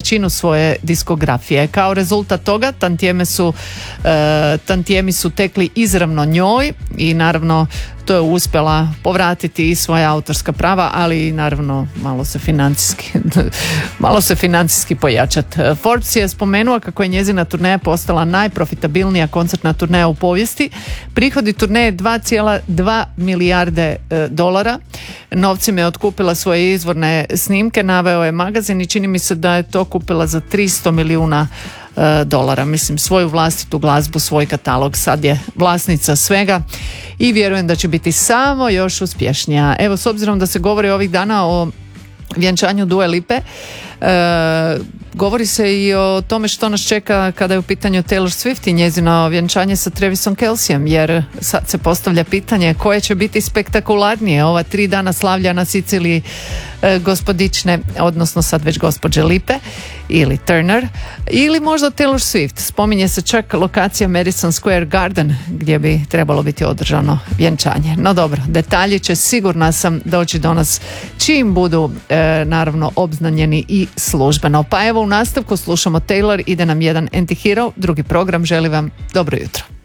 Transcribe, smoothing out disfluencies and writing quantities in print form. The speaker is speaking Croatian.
većinu svoje diskografije. Kao rezultat toga tantijemi su tekli izravno njoj i naravno to je uspjela povratiti i svoja autorska prava, ali i naravno malo se financijski pojačati. Forbes je spomenuo kako je njezina turneja postala najprofitabilnija koncertna turneja u povijesti. Prihodi turneje 2,2 milijarde dolara. Novcima je otkupila svoje izvorne snimke, naveo je magazin i čini mi se da je to kupila za 300 milijuna dolara. Mislim, svoju vlastitu glazbu, svoj katalog. Sad je vlasnica svega i vjerujem da će biti samo još uspješnija. Evo, s obzirom da se govori ovih dana o vjenčanju Dua Lipe, govori se i o tome što nas čeka kada je u pitanju Taylor Swift i njezino vjenčanje sa Travisom Kelcejem, jer sad se postavlja pitanje koje će biti spektakularnije ova 3 dana slavlja na Siciliji gospodične, odnosno sad već gospođe Lipe ili Turner, ili možda Taylor Swift. Spominje se čak lokacija Madison Square Garden gdje bi trebalo biti održano vjenčanje. No dobro, detalji će, sigurna sam, doći do nas čim budu naravno obznanjeni i službeno. Pa evo, u nastavku slušamo Taylor, ide nam jedan Antihero, drugi program, želim vam dobro jutro.